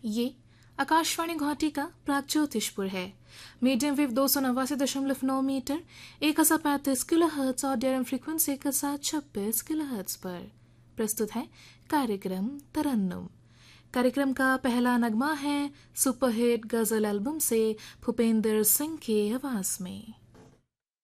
ये आकाशवाणी गुवाहाटी का प्रागज्योतिषपुर है। मीडियम वेव 289.9 मीटर 1035 किलोहर्ट्ज और DRM फ्रीक्वेंसी के साथ 26 किलोहर्ट्ज पर प्रस्तुत है कार्यक्रम तरन्नुम। कार्यक्रम का पहला नगमा है सुपरहिट गजल एल्बम से भूपेंद्र सिंह की आवाज में।